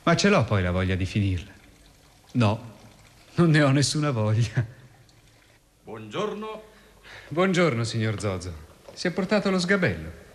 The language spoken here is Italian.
Ma ce l'ho poi la voglia di finirla. No, non ne ho nessuna voglia. Buongiorno. Buongiorno, signor Zozo. Si è portato lo sgabello.